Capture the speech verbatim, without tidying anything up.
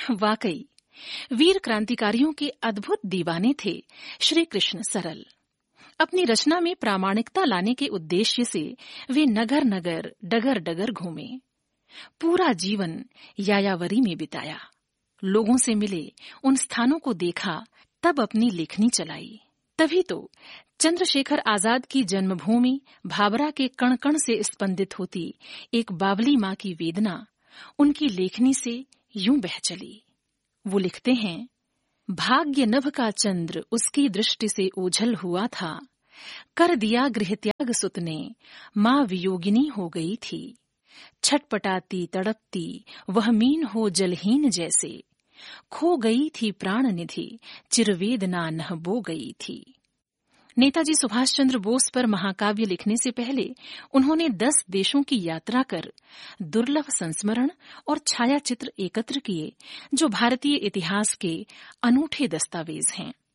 वाकई वीर क्रांतिकारियों के अद्भुत दीवाने थे श्री कृष्ण सरल। अपनी रचना में प्रामाणिकता लाने के उद्देश्य से वे नगर नगर डगर डगर घूमे, पूरा जीवन यायावरी में बिताया, लोगों से मिले, उन स्थानों को देखा, तब अपनी लेखनी चलाई। तभी तो चंद्रशेखर आजाद की जन्मभूमि भाभरा के कण कण से स्पंदित होती एक बावली माँ की वेदना उनकी लेखनी से यूं बह चली। वो लिखते हैं, भाग्य नभ का चंद्र उसकी दृष्टि से ओझल हुआ था, कर दिया गृह त्याग सुत ने, माँ वियोगिनी हो गई थी। छटपटाती तड़पती वह मीन हो जलहीन जैसे, खो गई थी प्राण निधि चिरवेदना नह बो गई थी। नेताजी सुभाष चंद्र बोस पर महाकाव्य लिखने से पहले उन्होंने दस देशों की यात्रा कर दुर्लभ संस्मरण और छायाचित्र एकत्र किए, जो भारतीय इतिहास के अनूठे दस्तावेज हैं।